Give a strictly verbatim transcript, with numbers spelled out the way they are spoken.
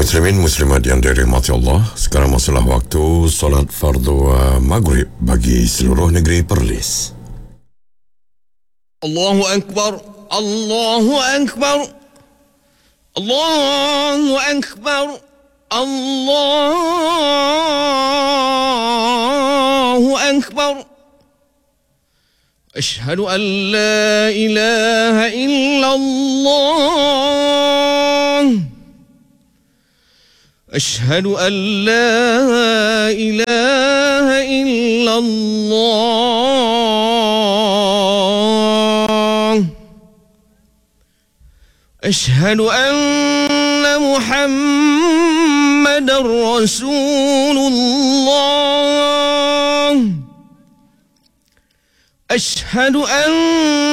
Muslimin muslimat yang dirahmati Allah, sekarang masalah waktu solat fardu uh, maghrib bagi seluruh negeri Perlis. Allahu Akbar, Allahu Akbar, Allahu Akbar, Allahu Akbar. Ashhadu an la ilaha illallah. أشهد أن لا إله إلا الله. أشهد أن محمدا رسول الله. أشهد أن